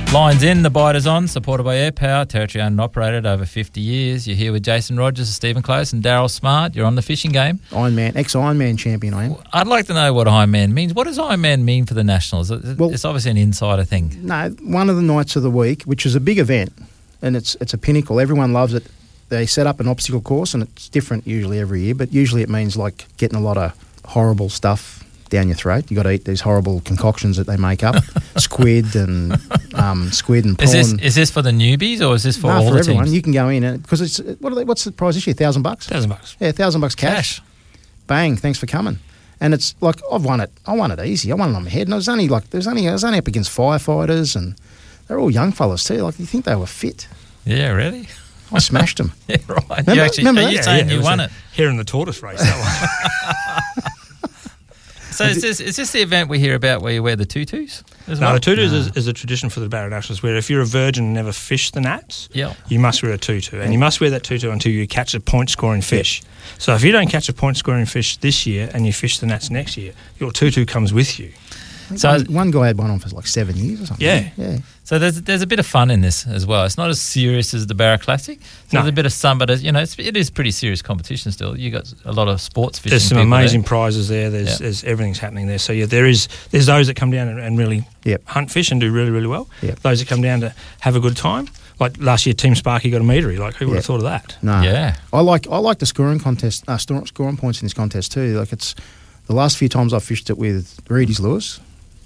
Lines in, the bite is on, supported by Air Power, territory owned and operated over 50 years. You're here with Jason Rogers, Stephen Close and Daryl Smart. You're on the fishing game. Ironman, ex-Ironman champion I am. I'd like to know what Ironman means. What does Ironman mean for the Nationals? It's obviously an insider thing. No, one of the nights of the week, which is a big event, and it's a pinnacle. Everyone loves it. They set up an obstacle course, and it's different usually every year, but usually it means like getting a lot of horrible stuff down your throat. You got to eat these horrible concoctions that they make up, squid and prawn. Is this for the newbies or is this for all for the everyone? teams? You can go in and because it's what's the prize this year? $1,000. $1,000. Yeah, $1,000 cash. Bang! Thanks for coming. And it's like I've won it. I won it easy. I won it on my head. And I was only up against firefighters, and they're all young fellas too. Like you think they were fit? Yeah, really? I smashed them. Yeah, right. Remember Are you that? saying you won it? Here in the tortoise race, that one. So is this the event we hear about where you wear the tutus as well? No, the tutus is a tradition for the Barra Nationals where if you're a virgin and never fished the nats, you must wear a tutu. And you must wear that tutu until you catch a point-scoring fish. So if you don't catch a point-scoring fish this year and you fish the nats next year, your tutu comes with you. So one guy had one on for like 7 years or something. Yeah. So there's a bit of fun in this as well. It's not as serious as the Barra Classic. So there's a bit of fun, but it is pretty serious competition still. You got a lot of sports fishing. There's some amazing prizes there. There's everything's happening there. So there's those that come down and really hunt fish and do really, really well. Yep. Those that come down to have a good time. Like last year, Team Sparky got a meatery. Like who would have thought of that? No. Yeah. I like the scoring contest, scoring points in this contest too. Like it's the last few times I've fished it with Reedy's Lewis,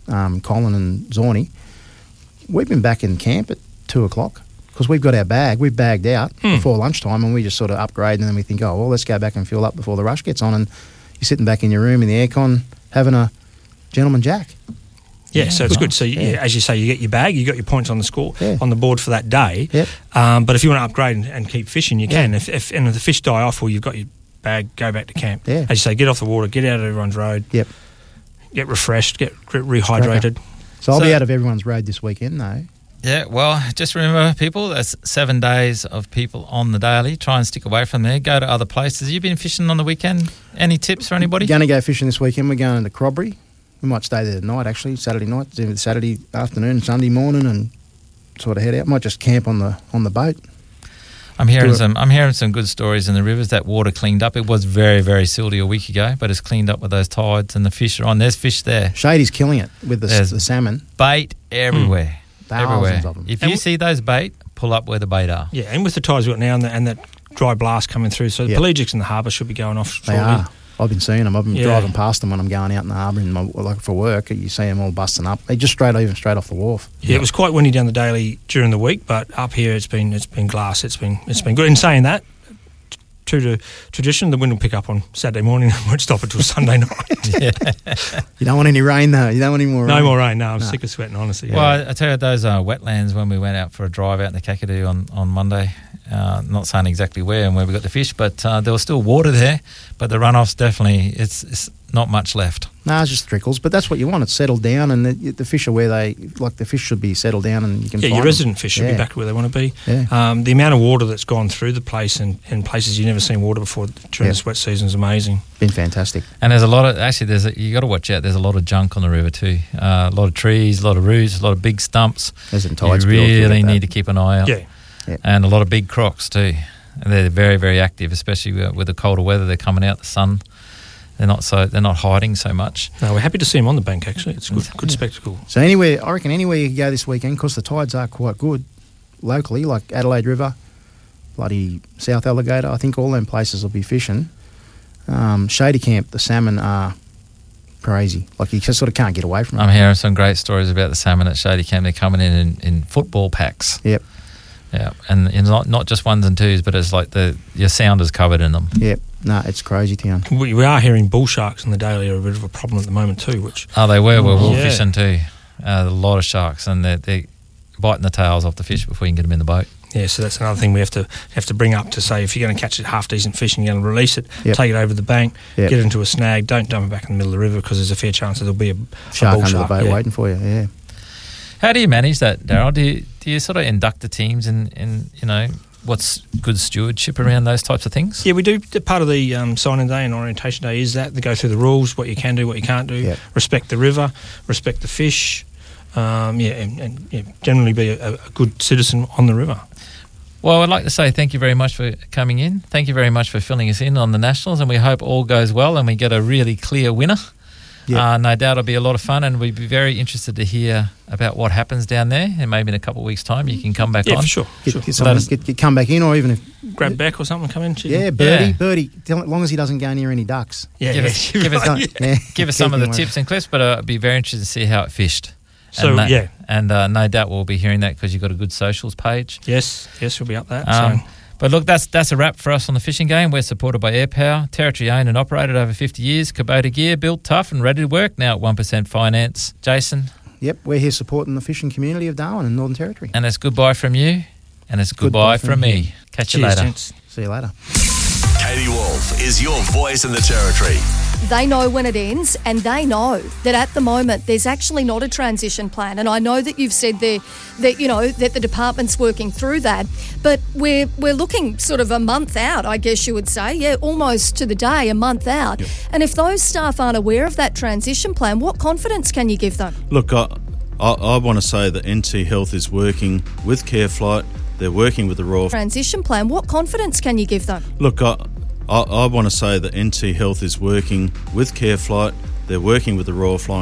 Colin and Zorny. We've been back in camp at 2:00 because we've got our bag. We've bagged out before lunchtime, and we just sort of upgrade, and then we think, oh well, let's go back and fuel up before the rush gets on. And you're sitting back in your room in the aircon having a gentleman jack. Yeah, so it's good. So as you say, you get your bag, you got your points on the score on the board for that day. Yep. But if you want to upgrade and keep fishing, you can. If the fish die off, or you've got your bag, go back to camp. Yeah. As you say, get off the water, get out of everyone's road. Yep. Get refreshed, get rehydrated. So I'll be out of everyone's road this weekend, though. Yeah, well, just remember, people, that's 7 days of people on the daily. Try and stick away from there. Go to other places. You've been fishing on the weekend. Any tips for anybody? Going to go fishing this weekend. We're going to Crobbery. We might stay there tonight, actually, Saturday night, Saturday afternoon, Sunday morning, and sort of head out. Might just camp on the boat. I'm hearing some good stories in the rivers. That water cleaned up. It was very, very silty a week ago, but it's cleaned up with those tides and the fish are on. There's fish there. Shady's killing it with the salmon. Bait everywhere. Thousands of them. If you see those bait, pull up where the bait are. Yeah, and with the tides we've got now and that dry blast coming through, so the pelagics in the harbour should be going off shortly. They are. I've been seeing them. I've been driving past them when I'm going out in the harbour for work. You see them all busting up. They just straight off the wharf. Yeah, it was quite windy down the daily during the week, but up here it's been glass. It's been good. In saying that, true to tradition, the wind will pick up on Saturday morning and won't stop until Sunday night. You don't want any rain though. You don't want any more rain. No more rain. No, I'm sick of sweating, honestly. Yeah. Well, I tell you, those wetlands when we went out for a drive out in the Kakadu on Monday. Not saying exactly where and where we got the fish, but there was still water there. But the runoff's definitely it's not much left. No, it's just trickles. But that's what you want. It's settled down, and the fish are where the fish should be settled down, and you can. Yeah, your resident fish should be back where they want to be. Yeah. The amount of water that's gone through the place and in places you've never seen water before during this wet season is amazing. Been fantastic. And there's a lot of you got to watch out. There's a lot of junk on the river too. A lot of trees, a lot of roots, a lot of big stumps. There's some tides. You really need to keep an eye out. Yeah. And a lot of big crocs too. And they're very, very active, especially with the colder weather. They're coming out, the sun. They're not hiding so much. No, we're happy to see them on the bank. Actually, it's good spectacle. So anywhere you can go this weekend, because the tides are quite good locally, like Adelaide River, bloody South Alligator. I think all them places will be fishing. Shady Camp, the salmon are crazy. Like you just sort of can't get away from it. I'm hearing some great stories about the salmon at Shady Camp. They're coming in football packs. Yep. Yeah, and it's not just ones and twos, but it's like your sounder's covered in them. Yep. No, it's crazy town. We are hearing bull sharks in the daily are a bit of a problem at the moment too. They were. We're wolf fishing too. A lot of sharks, and they're biting the tails off the fish before you can get them in the boat. Yeah, so that's another thing we have to bring up to say if you're going to catch a half decent fish and you're going to release it, take it over the bank, get it into a snag. Don't dump it back in the middle of the river because there's a fair chance that there'll be a shark bull under the boat waiting for you. Yeah. How do you manage that, Daryl? Do you sort of induct the teams in what's good stewardship around those types of things? Yeah, we do. Part of the signing day and orientation day is that they go through the rules, what you can do, what you can't do, respect the river, respect the fish, and generally be a good citizen on the river. Well, I'd like to say thank you very much for coming in. Thank you very much for filling us in on the Nationals, and we hope all goes well and we get a really clear winner. Yep. No doubt it'll be a lot of fun, and we'd be very interested to hear about what happens down there, and maybe in a couple of weeks' time you can come back on. Yeah, for sure. Get come back in, or even if... Grab Beck or something, come in. Yeah, Birdie. As long as he doesn't go near any ducks. Yeah, give us some of the tips and clips, but I'd be very interested to see how it fished. And no doubt we'll be hearing that because you've got a good socials page. Yes, we'll be up that. But look, that's a wrap for us on the fishing game. We're supported by Air Power, territory owned and operated over 50 years. Kubota gear, built tough and ready to work, now at 1% finance. Jason? Yep, we're here supporting the fishing community of Darwin and Northern Territory. And it's goodbye from you, and it's goodbye from me. Catch you later. Gents. See you later. Katie Wolf is your voice in the Territory. They know when it ends, and they know that at the moment there's actually not a transition plan. And I know that you've said there that that the department's working through that, but we're looking sort of a month out, I guess you would say, almost to the day, a month out. Yep. And if those staff aren't aware of that transition plan, what confidence can you give them? Look, I want to say that NT Health is working with CareFlight. They're working with the Royal Transition plan. What confidence can you give them? Look, I want to say that NT Health is working with CareFlight. They're working with the Royal Flying